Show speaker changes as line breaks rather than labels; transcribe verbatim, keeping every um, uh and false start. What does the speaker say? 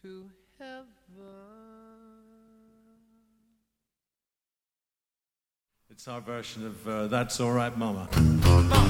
to heaven.
It's our version of uh, That's All Right, Mama. Mama.